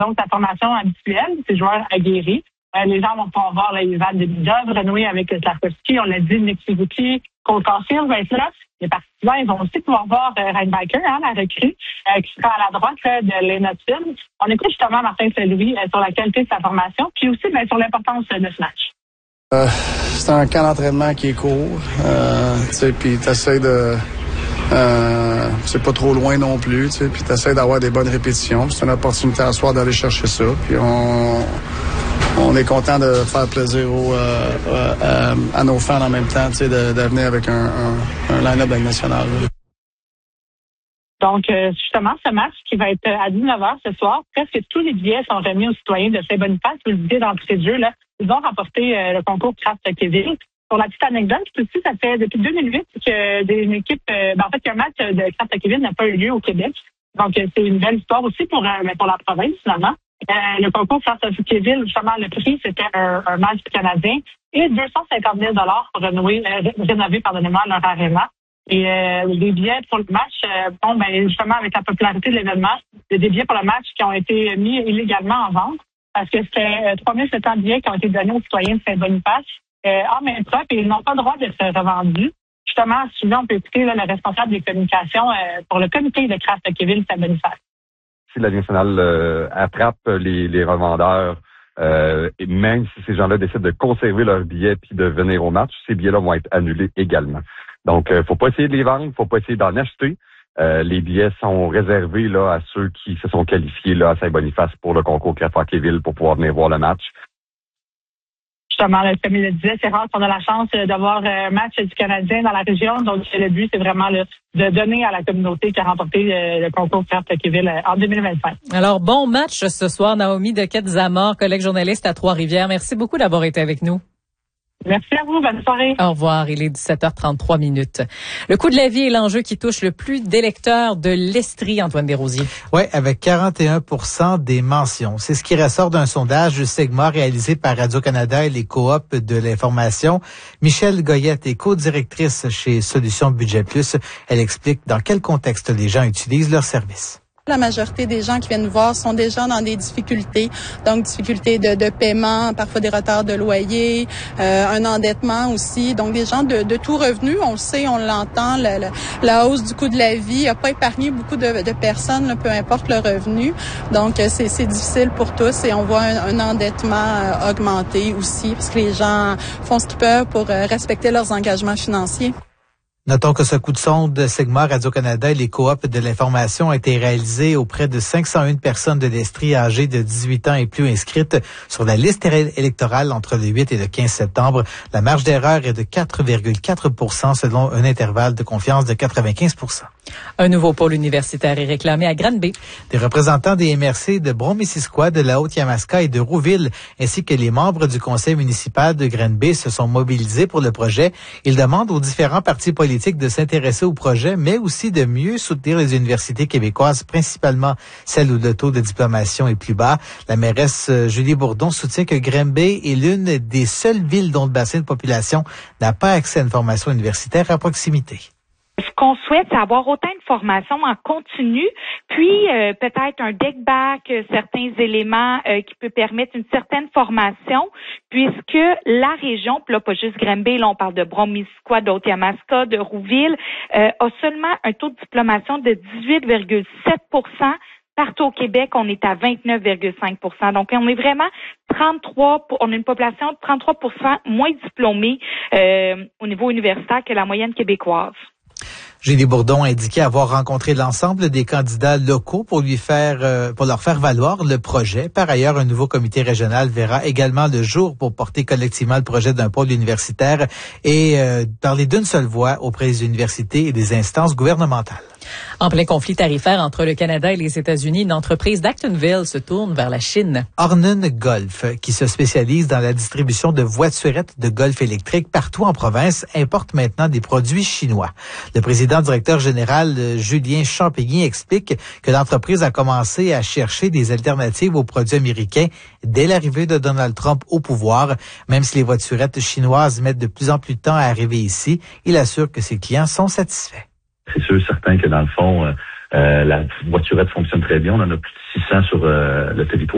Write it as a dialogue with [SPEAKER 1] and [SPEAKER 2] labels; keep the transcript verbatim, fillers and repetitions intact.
[SPEAKER 1] Donc, sa formation habituelle, ses joueurs aguerris. Euh, les gens vont pouvoir voir là, Ivan Demidov renouer avec Slavkovski, on l'a dit, Nick Suzuki, Cole Caulfield va être là. Les partisans, ils vont aussi pouvoir voir euh, Reinbacher, hein, la recrue, euh, qui sera à la droite là, de Lena Thun. On écoute justement Martin Saint-Louis euh, sur la qualité de sa formation, puis aussi ben, sur l'importance euh, de ce match.
[SPEAKER 2] Euh, c'est un camp d'entraînement qui est court, euh, tu sais, puis t'essaies de... Euh, c'est pas trop loin non plus, tu sais, puis t'essaies d'avoir des bonnes répétitions. C'est une opportunité à soir d'aller chercher ça, puis on... On est content de faire plaisir aux, euh, euh, à nos fans en même temps, tu sais, de, de venir avec un, un, un line-up de national.
[SPEAKER 1] Donc, euh, justement, ce match qui va être à dix-neuf heures ce soir, presque tous les billets sont remis aux citoyens de Saint-Boniface. Vous le disiez d'entrée de jeu, là, ils ont remporté euh, le concours Craft Quéville. Pour la petite anecdote, aussi, ça fait depuis deux mille huit que des une équipe, euh, ben, en fait, qu'un match de Craft Quéville n'a pas eu lieu au Québec. Donc, euh, c'est une belle histoire aussi pour, euh, pour la province, finalement. Euh, le concours Craft Quéville, justement, le prix, c'était un, un match canadien et deux cent cinquante mille dollars pour renouer, euh, rénover, pardonnez-moi, leur aréna. Et euh, les billets pour le match, euh, bon, ben justement, avec la popularité de l'événement, il y a des billets pour le match qui ont été mis illégalement en vente parce que c'était trois mille sept cents billets qui ont été donnés aux citoyens de Saint-Boniface euh, en main propre et ils n'ont pas le droit d'être revendus. Justement, souvent, on peut écouter là, le responsable des communications euh, pour le comité de Craft Quéville Saint-Boniface.
[SPEAKER 3] Si la Ligue nationale euh, attrape les, les revendeurs, euh, et même si ces gens-là décident de conserver leurs billets puis de venir au match, ces billets-là vont être annulés également. Donc, euh, faut pas essayer de les vendre, faut pas essayer d'en acheter. Euh, les billets sont réservés là à ceux qui se sont qualifiés là à Saint-Boniface pour le concours Craft-Quéville pour pouvoir venir voir le match.
[SPEAKER 1] Justement, comme il le disait, c'est rare qu'on a la chance d'avoir un match du Canadien dans la région. Donc, le but, c'est vraiment là, de donner à la communauté qui a remporté le concours Craft-Quéville en deux mille vingt-cinq.
[SPEAKER 4] Alors, bon match ce soir, Naomi Dequette-Zamor, collègue journaliste à Trois-Rivières. Merci beaucoup d'avoir été avec nous.
[SPEAKER 1] Merci à vous. Bonne soirée.
[SPEAKER 4] Au revoir. Il est dix-sept heures trente-trois minutes. Le coût de la vie est l'enjeu qui touche le plus d'électeurs de l'Estrie, Antoine Desrosiers.
[SPEAKER 5] Oui, avec quarante et un pour cent des mentions. C'est ce qui ressort d'un sondage du Segma réalisé par Radio-Canada et les coops de l'information. Michèle Goyette est co-directrice chez Solutions Budget Plus. Elle explique dans quel contexte les gens utilisent leurs services.
[SPEAKER 6] La majorité des gens qui viennent nous voir sont déjà dans des difficultés, donc difficultés de, de paiement, parfois des retards de loyer, euh, un endettement aussi. Donc des gens de, de tout revenu, on le sait, on l'entend, la, la, la hausse du coût de la vie n'a pas épargné beaucoup de, de personnes, là, peu importe le revenu. Donc c'est, c'est difficile pour tous et on voit un, un endettement euh, augmenter aussi parce que les gens font ce qu'ils peuvent pour euh, respecter leurs engagements financiers.
[SPEAKER 5] Notons que ce coup de sonde de Segma, Radio-Canada et les coops de l'information a été réalisé auprès de cinq cent un personnes de l'Estrie âgées de dix-huit ans et plus inscrites sur la liste électorale entre le huit et le quinze septembre. La marge d'erreur est de quatre virgule quatre pour cent selon un intervalle de confiance de quatre-vingt-quinze pour cent.
[SPEAKER 4] Un nouveau pôle universitaire est réclamé à Granby.
[SPEAKER 5] Des représentants des M R C de Brome-Missisquoi, de la Haute-Yamaska et de Rouville, ainsi que les membres du conseil municipal de Granby se sont mobilisés pour le projet. Ils demandent aux différents partis politiques de s'intéresser au projet, mais aussi de mieux soutenir les universités québécoises, principalement celles où le taux de diplomation est plus bas. La mairesse Julie Bourdon soutient que Granby est l'une des seules villes dont le bassin de population n'a pas accès à une formation universitaire à proximité.
[SPEAKER 7] Ce qu'on souhaite, c'est avoir autant de formations en continu, puis euh, peut-être un deck-back, euh, certains éléments euh, qui peut permettre une certaine formation, puisque la région, puis là, pas juste Granby, là, on parle de Brome-Missisquoi, de Haute-Yamaska, de Rouville, euh, a seulement un taux de diplomation de dix-huit virgule sept pour cent. Partout au Québec, on est à vingt-neuf virgule cinq pour cent. Donc, on est vraiment trente-trois, on a une population de trente-trois pour cent moins diplômée euh, au niveau universitaire que la moyenne québécoise.
[SPEAKER 5] Julie Bourdon a indiqué avoir rencontré l'ensemble des candidats locaux pour lui faire, euh, pour leur faire valoir le projet. Par ailleurs, un nouveau comité régional verra également le jour pour porter collectivement le projet d'un pôle universitaire et euh, parler d'une seule voix auprès des universités et des instances gouvernementales.
[SPEAKER 4] En plein conflit tarifaire entre le Canada et les États-Unis, une entreprise d'Actonville se tourne vers la Chine.
[SPEAKER 5] Hornen Golf, qui se spécialise dans la distribution de voiturettes de golf électrique partout en province, importe maintenant des produits chinois. Le président directeur général Julien Champigny explique que l'entreprise a commencé à chercher des alternatives aux produits américains dès l'arrivée de Donald Trump au pouvoir. Même si les voiturettes chinoises mettent de plus en plus de temps à arriver ici, il assure que ses clients sont satisfaits.
[SPEAKER 8] C'est sûr, certain que dans le fond, euh, la voiturette fonctionne très bien. On en a plus de six cents sur euh, le territoire.